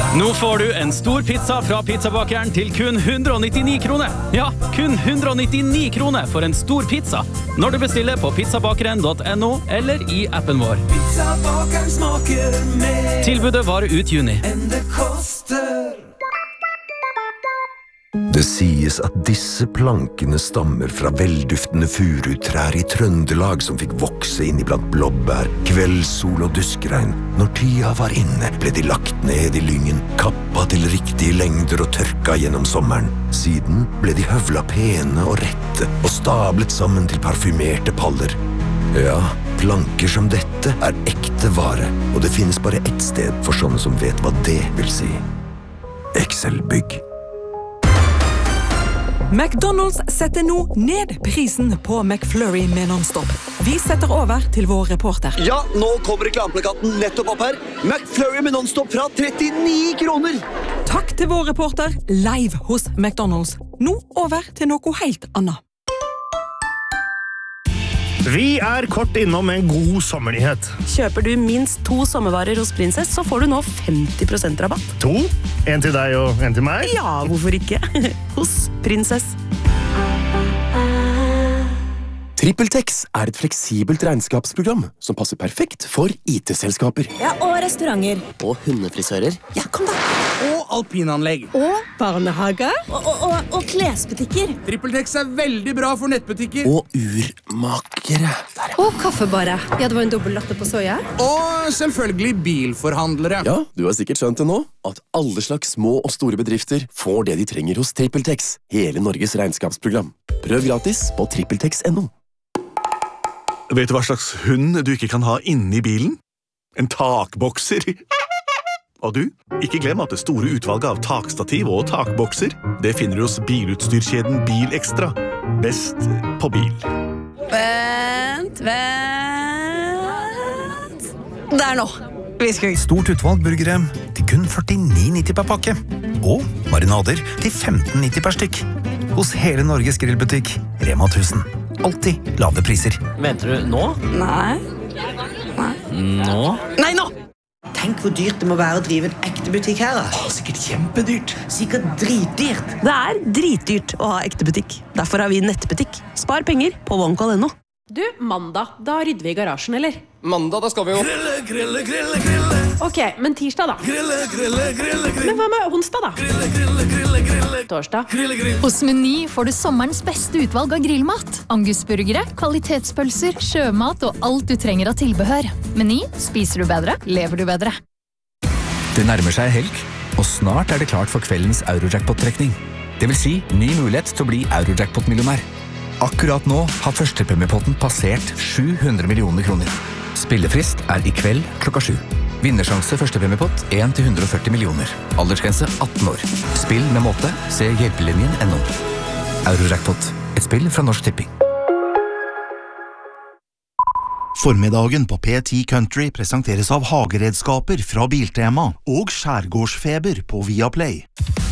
Nå får du en stor pizza fra pizzabakeren til kun 199 kroner. Ja, kun 199 kroner for en stor pizza når du bestiller på pizzabakeren.no eller i appen vår. Pizzabakeren smaker mer Tilbudet varer ut juni. enn det koster. Det sies at disse plankene stammer fra velduftende furutrær i Trøndelag som fikk vokse inn iblant blåbær, kveldssol og duskregn. Når tida var inne, ble de lagt ned i lyngen, kappa til riktige lengder og tørka gjennom sommeren. Siden ble de høvla pene og rette og stablet sammen til parfymerte paller. Ja, planker som dette er ekte vare, og det finnes bare ett sted for sånne som vet hva det vil si. Excel-bygg. McDonald's setter nå ned prisen på McFlurry med non-stop. Vi setter over til vår reporter. Ja, nå kommer reklameplakaten nettopp opp her. McFlurry med non-stop fra 39 kroner. Takk til vår reporter live hos McDonald's. Nå over til noe helt annet. Vi kort innom en god sommernyhet. Kjøper du minst 2 sommervarer hos Princess, så får du nå 50% rabatt. 2? En til deg og en til meg? Ja, hvorfor ikke? Hos Princess. TrippelTex et fleksibelt regnskapsprogram som passer perfekt for IT-selskaper. Ja, og restauranter. Og hundefrisører. Ja, kom da. Og alpinanlegg. Og barnehager. Og klesbutikker. TrippelTex veldig bra for nettbutikker. Og urmakere. Og kaffebarer. Ja, det var en dobbelt latte på soja. Og selvfølgelig bilforhandlere. Ja, du har sikkert skjønt det nå, at alle slags små og store bedrifter får det de trenger hos TrippelTex. Hele Norges regnskapsprogram. Prøv gratis på TrippelTex.no. Vet du hva slags hund du ikke kan ha inne i bilen? En takbokser. Og du, ikke glem at det store utvalget av takstativ og takbokser, det finner du hos bilutstyrkjeden Bilekstra. Best på bil. Vent. Der nå. Stort utvalg burgere til kun 49,90 per pakke. Og marinader til 15,90 per stykk. Hos hele Norges grillbutikk, Rema 1000. Alltid lave priser. Mente du nå? Nei. Nå? Nei, nå! Tenk hvor dyrt det må være å drive en ekte butikk her. Sikkert kjempedyrt. Sikkert dritdyrt. Det dritdyrt å ha ekte butikk. Derfor har vi nettbutikk. Spar penger på OneCall.no. Du, mandag, da rydder vi garasjen, eller? Mandag, da skal vi jo Grille. Ok, men tirsdag da? Grille. Men hva med onsdag da? Grille. Torsdag? Hos Meny får du sommerens beste utvalg av grillmat. Angusburgere, kvalitetspølser, sjømat og alt du trenger av tilbehør. Meny, spiser du bedre, lever du bedre. Det nærmer seg helg, og snart det klart for kveldens Eurojackpot-trekning. Det vil si ny mulighet til å bli Eurojackpot-millionær. Akkurat nå har førstepremiepotten passert 700 millioner kroner. Spillefrist i kveld klokka 7. Vinnersjanse førstepremiepott 1-140 millioner. Aldersgrense 18 år. Spill med måte. Se hjelpelinjen.no. Eurojackpot. Et spill fra Norsk Tipping. Formiddagen på P10 Country presenteres av hageredskaper fra Biltema og skjærgårdsfeber på Viaplay.